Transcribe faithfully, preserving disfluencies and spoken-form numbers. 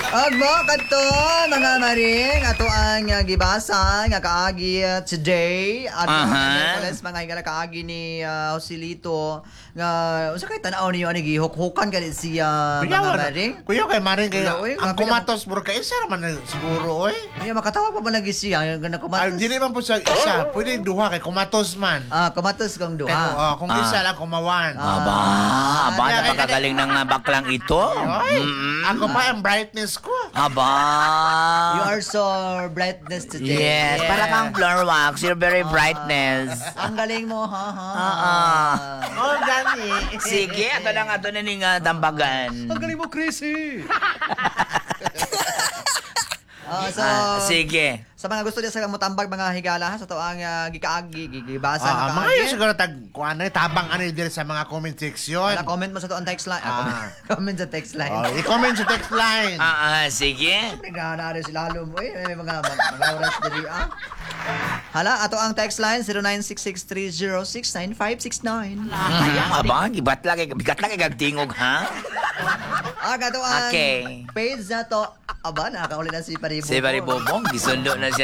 Agbo kadto mga maring ato ang uh, gibasa nga kaagi uh, today at Aha. uh, mga higala kaagi ni uh, Joselito nga usa kay tan-aw niyo ani gihuk-hukan kani siya mga Kuya, maring. kuya kay maring kay Kuya, oy, ang grabe kumatos bro kay isa man na siguro oy. Ay makatawag pa ba lagi siya nga Ay, kumatos. dili man po sa isa, pwede duha kay kumatos man. Ah, kumatos kang Pero duha. oh, kung Ah. isa lang kumawan. Aba, aba, kaya- napakagaling ng uh, baklang ito. Oy, Mm-mm. ako pa ang brightness ko. Aba. You are so brightness today. Yes, para kang floor wax. You're very brightness. Ang galing mo, ha ha. Ah. Oh, gani. Sige, ato lang ato na ning uh, tambagan. Ang galing mo, Chrissy. Ah, so, Ah, sige. sa mga gusto niya sa mutambag mga higala ha, sa to ang uh, gikaagi, gigibasa Ah, nga mga kaagi. yun siguro tag kuan ay tabang ano diri sa mga comment section. Wala, comment mo sa to ang text line. Ah, Ah. comment, comment sa text line. Oh, i-comment sa text line. Ah, ah, sige. Naghahanari si Lalo mo eh. May mga mga oras dali ah. Hala, ato ang text line zero nine six six three zero six nine five six nine. Mhm, aba, gibat lang, bigat lang kagtingog, ha? Ah, ato ang Okay. page na to. Aba, nakakauli na si Paribo. Si Baribobong, gisundo na siya